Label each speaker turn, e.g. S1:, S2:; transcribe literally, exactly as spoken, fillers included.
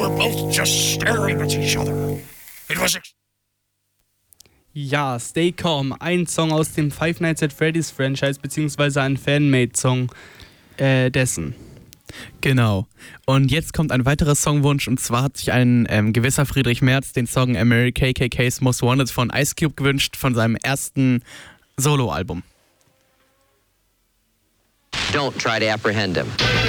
S1: were both just staring at each other. It was ex-
S2: Ja, Stay Calm, ein Song aus dem Five Nights at Freddy's Franchise, beziehungsweise ein Fanmade-Song äh, dessen.
S3: Genau. Und jetzt kommt ein weiterer Songwunsch, und zwar hat sich ein ähm, gewisser Friedrich Merz den Song America K K K's Most Wanted von Ice Cube gewünscht, von seinem ersten Soloalbum.
S4: Don't try to apprehend him.